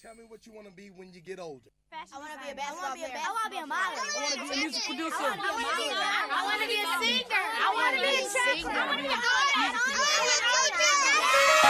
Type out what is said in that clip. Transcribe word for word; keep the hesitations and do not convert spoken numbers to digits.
Tell me what you want to be when you get older. I want to be a basketball player. I want to be a model. I want to be a music producer. I want to be a model. I want to be a singer. I want to be a singer. I want to be an artist.